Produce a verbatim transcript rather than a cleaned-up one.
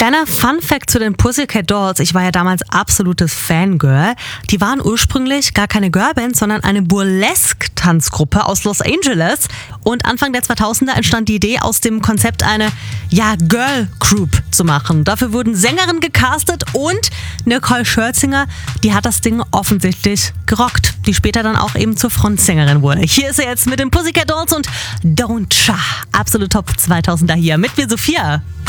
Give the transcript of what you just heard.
Kleiner Fun-Fact zu den Pussycat Dolls. Ich war ja damals absolutes Fangirl. Die waren ursprünglich gar keine Girlband, sondern eine Burlesque-Tanzgruppe aus Los Angeles. Und Anfang der zweitausender entstand die Idee, aus dem Konzept eine, ja, Girl-Group zu machen. Dafür wurden Sängerinnen gecastet und Nicole Scherzinger, die hat das Ding offensichtlich gerockt, die später dann auch eben zur Frontsängerin wurde. Hier ist sie jetzt mit den Pussycat Dolls und Don't Cha. Absolute Top zweitausender hier mit mir, Sophia.